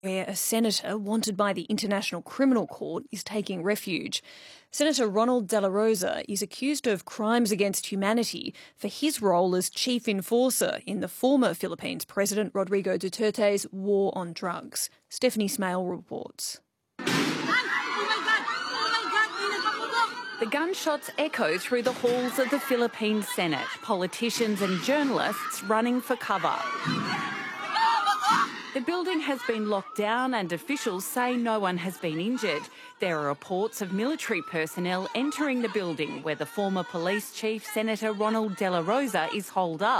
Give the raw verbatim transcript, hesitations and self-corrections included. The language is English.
where a senator wanted by the International Criminal Court is taking refuge. Senator Ronald De La Rosa is accused of crimes against humanity for his role as chief enforcer in the former Philippines President Rodrigo Duterte's war on drugs. Stephanie Smale reports. The gunshots echo through the halls of the Philippine Senate, politicians and journalists running for cover. The building has been locked down and officials say no one has been injured. There are reports of military personnel entering the building where the former police chief, Senator Ronald De La Rosa, is holed up.